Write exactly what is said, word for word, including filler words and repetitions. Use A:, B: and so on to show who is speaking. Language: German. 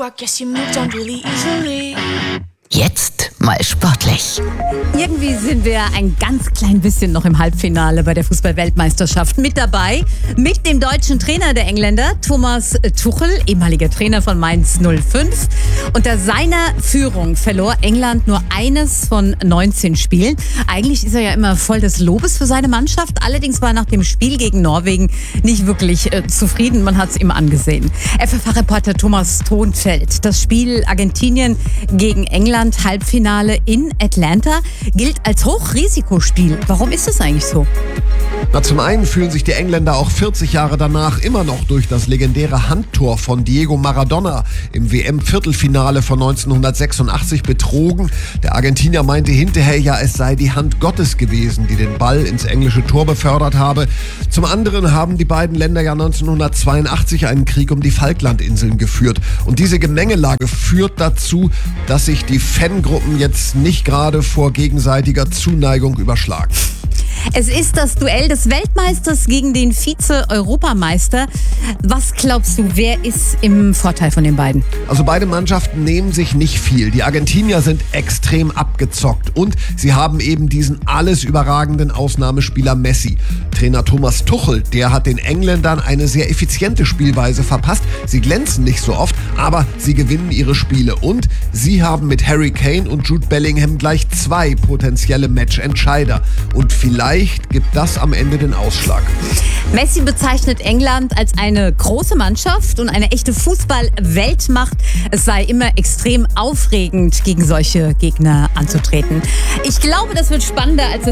A: rock, yes, you moved on really easily.
B: Jetzt mal sportlich.
C: Irgendwie sind wir ein ganz klein bisschen noch im Halbfinale bei der Fußball-Weltmeisterschaft mit dabei. Mit dem deutschen Trainer der Engländer, Thomas Tuchel, ehemaliger Trainer von Mainz null fünf. Unter seiner Führung verlor England nur eines von neunzehn Spielen. Eigentlich ist er ja immer voll des Lobes für seine Mannschaft. Allerdings war er nach dem Spiel gegen Norwegen nicht wirklich äh, zufrieden. Man hat es ihm angesehen. F F H-Reporter Thomas Thonfeld. Das Spiel Argentinien gegen England, Halbfinale in Atlanta, gilt als Hochrisikospiel. Warum ist das eigentlich so?
D: Na, zum einen fühlen sich die Engländer auch vierzig Jahre danach immer noch durch das legendäre Handtor von Diego Maradona im W M-Viertelfinale von neunzehnhundertsechsundachtzig betrogen. Der Argentinier meinte hinterher ja, es sei die Hand Gottes gewesen, die den Ball ins englische Tor befördert habe. Zum anderen haben die beiden Länder ja neunzehnhundertzweiundachtzig einen Krieg um die Falklandinseln geführt. Und diese Gemengelage führt dazu, dass sich die Fangruppen jetzt nicht gerade vor gegenseitiger Zuneigung überschlagen.
C: Es ist das Duell des Weltmeisters gegen den Vize-Europameister. Was glaubst du, wer ist im Vorteil von den beiden?
D: Also beide Mannschaften nehmen sich nicht viel. Die Argentinier sind extrem abgezockt und sie haben eben diesen alles überragenden Ausnahmespieler Messi. Trainer Thomas Tuchel, der hat den Engländern eine sehr effiziente Spielweise verpasst. Sie glänzen nicht so oft, aber sie gewinnen ihre Spiele. Und sie haben mit Harry Kane und Jude Bellingham gleich zwei potenzielle Matchentscheider. Und vielleicht gibt das am Ende den Ausschlag.
C: Messi bezeichnet England als eine große Mannschaft und eine echte Fußball-Weltmacht. Es sei immer extrem aufregend, gegen solche Gegner anzutreten. Ich glaube, das wird spannender als